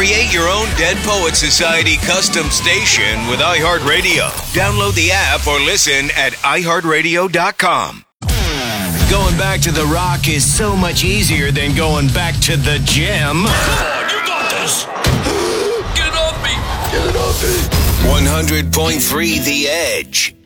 Create your own Dead Poets Society custom station with iHeartRadio. Download the app or listen at iHeartRadio.com. Going back to the Rock is so much easier than going back to the gym. Come on, you got this. Get off me. Get off me. 100.3 The Edge.